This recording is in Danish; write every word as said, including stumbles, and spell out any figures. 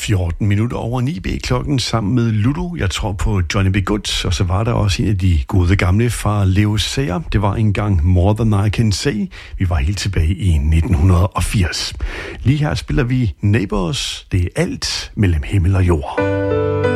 fjorten minutter over ni blev klokken sammen med Ludo. Jeg tror på Johnny B. Good, og så var der også en af de gode gamle fra Leo Sayer. Det var engang More Than I Can Say. Vi var helt tilbage i nitten firs. Lige her spiller vi Neighbors. Det er alt mellem himmel og jord.